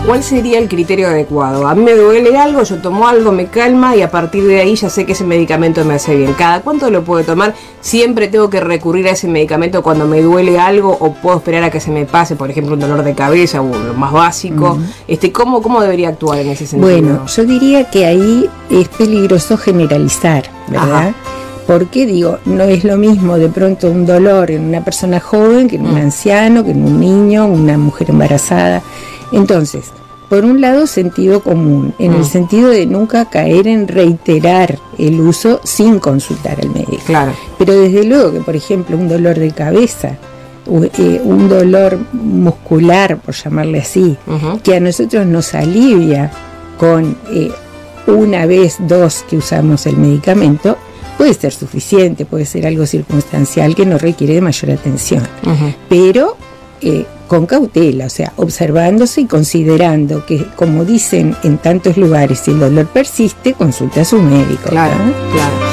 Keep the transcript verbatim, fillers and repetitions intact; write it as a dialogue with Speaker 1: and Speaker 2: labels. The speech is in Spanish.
Speaker 1: ¿cuál sería el criterio adecuado? A mí me duele algo, yo tomo algo, me calma y a partir de ahí ya sé que ese medicamento me hace bien. ¿Cada cuánto lo puedo tomar? ¿Siempre tengo que recurrir a ese medicamento cuando me duele algo o puedo esperar a que se me pase, por ejemplo, un dolor de cabeza o lo más básico? Uh-huh. Este, ¿cómo, ¿Cómo debería actuar en ese sentido?
Speaker 2: Bueno, yo diría que ahí es peligroso generalizar, ¿verdad? Ajá. Porque digo, no es lo mismo de pronto un dolor en una persona joven que en un mm. anciano, que en un niño, una mujer embarazada. Entonces, por un lado, sentido común, en mm. el sentido de nunca caer en reiterar el uso sin consultar al médico.
Speaker 1: Claro.
Speaker 2: Pero desde luego que, por ejemplo, un dolor de cabeza, eh, un dolor muscular, por llamarle así, uh-huh. que a nosotros nos alivia con eh, una vez, dos que usamos el medicamento, puede ser suficiente, puede ser algo circunstancial que no requiere de mayor atención, uh-huh. pero eh, con cautela, o sea, observándose y considerando que, como dicen en tantos lugares, si el dolor persiste, consulta a su médico.
Speaker 1: Claro, ¿no? Claro.